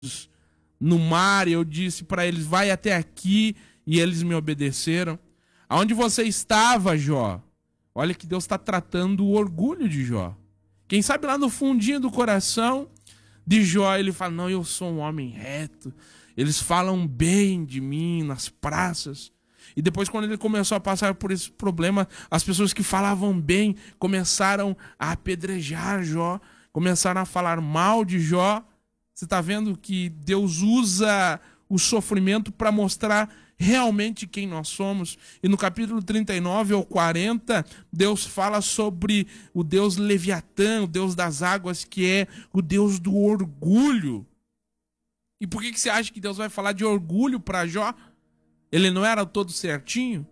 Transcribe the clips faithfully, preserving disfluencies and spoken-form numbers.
no mar, eu disse para eles, vai até aqui, e eles me obedeceram. Aonde você estava, Jó? Olha que Deus está tratando o orgulho de Jó. Quem sabe lá no fundinho do coração de Jó, ele fala, não, eu sou um homem reto, eles falam bem de mim nas praças. E depois, quando ele começou a passar por esse problema, as pessoas que falavam bem começaram a apedrejar Jó, começaram a falar mal de Jó. Você está vendo que Deus usa o sofrimento para mostrar realmente quem nós somos. E no capítulo trinta e nove ao quarenta, Deus fala sobre o Deus Leviatã, o Deus das águas, que é o Deus do orgulho. E por que que você acha que Deus vai falar de orgulho para Jó? Ele não era todo certinho?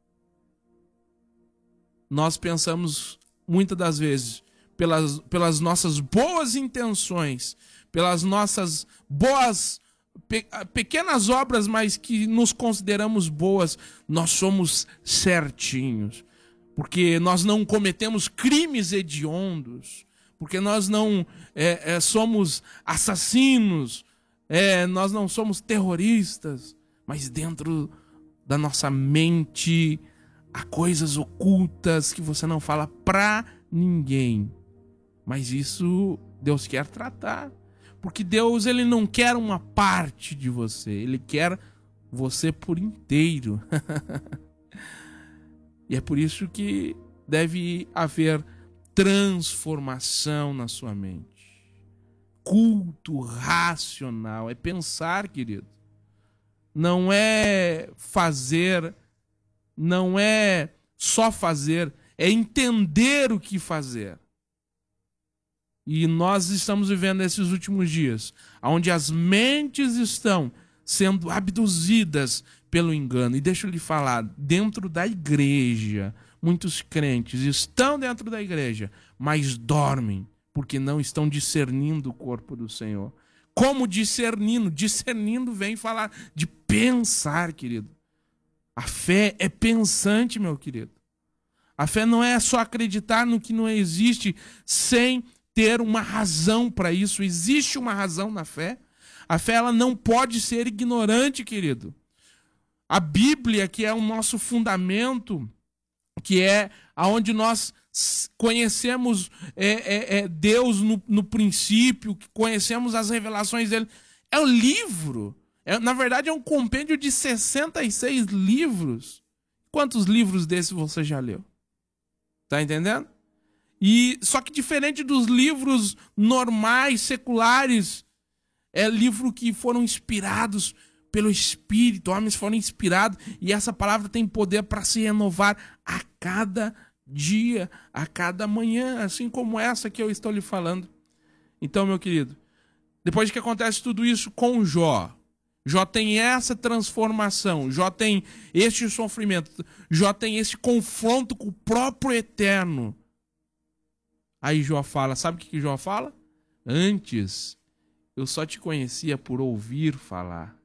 Nós pensamos muitas das vezes, pelas, pelas nossas boas intenções, pelas nossas boas, pe, pequenas obras, mas que nos consideramos boas, nós somos certinhos. Porque nós não cometemos crimes hediondos, porque nós não é, é, somos assassinos, é, nós não somos terroristas, mas dentro da nossa mente há coisas ocultas que você não fala pra ninguém. Mas isso Deus quer tratar. Porque Deus, ele não quer uma parte de você, ele quer você por inteiro. E é por isso que deve haver transformação na sua mente. Culto racional, é pensar, querido. Não é fazer, não é só fazer, é entender o que fazer. E nós estamos vivendo esses últimos dias, onde as mentes estão sendo abduzidas pelo engano. E deixa eu lhe falar, dentro da igreja, muitos crentes estão dentro da igreja, mas dormem, porque não estão discernindo o corpo do Senhor. Como discernindo? Discernindo vem falar de pensar, querido. A fé é pensante, meu querido. A fé não é só acreditar no que não existe sem ter uma razão para isso. Existe uma razão na fé. A fé, ela não pode ser ignorante, querido. A Bíblia, que é o nosso fundamento, que é aonde nós conhecemos é, é, é Deus no, no princípio, que conhecemos as revelações dele, é um livro. É, na verdade, é um compêndio de sessenta e seis livros. Quantos livros desses você já leu? Tá entendendo? E, só que diferente dos livros normais, seculares, é livro que foram inspirados pelo Espírito, homens foram inspirados, e essa palavra tem poder para se renovar a cada dia, a cada manhã, assim como essa que eu estou lhe falando. Então, meu querido, depois que acontece tudo isso com Jó, Jó tem essa transformação, Jó tem este sofrimento, Jó tem esse confronto com o próprio Eterno. Aí Jó fala, sabe o que Jó fala? Antes, eu só te conhecia por ouvir falar.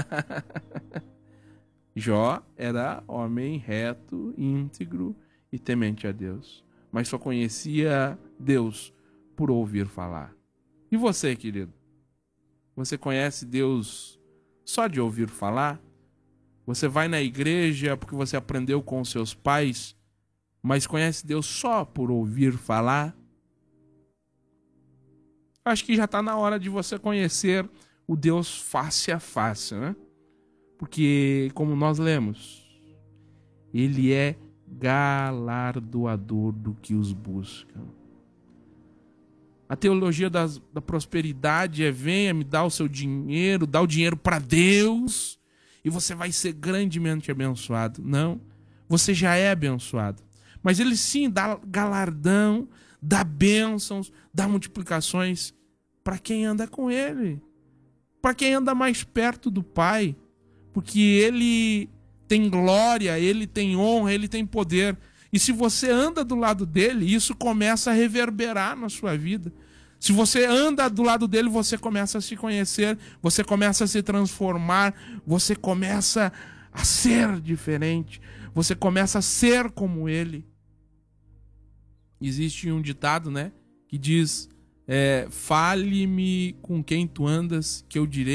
Jó era homem reto, íntegro e temente a Deus, mas só conhecia Deus por ouvir falar. E você, querido? Você conhece Deus só de ouvir falar? Você vai na igreja porque você aprendeu com os seus pais, mas conhece Deus só por ouvir falar? Acho que já está na hora de você conhecer o Deus face a face, né? Porque, como nós lemos, ele é galardoador do que os buscam. A teologia das, da prosperidade é: venha, me dá o seu dinheiro, dá o dinheiro para Deus e você vai ser grandemente abençoado. Não, você já é abençoado. Mas ele sim dá galardão, dá bênçãos, dá multiplicações para quem anda com ele, para quem anda mais perto do Pai, porque ele tem glória, ele tem honra, ele tem poder. E se você anda do lado dele, isso começa a reverberar na sua vida. Se você anda do lado dele, você começa a se conhecer, você começa a se transformar, você começa a ser diferente, você começa a ser como ele. Existe um ditado, né, que diz: É, fale-me com quem tu andas, que eu direi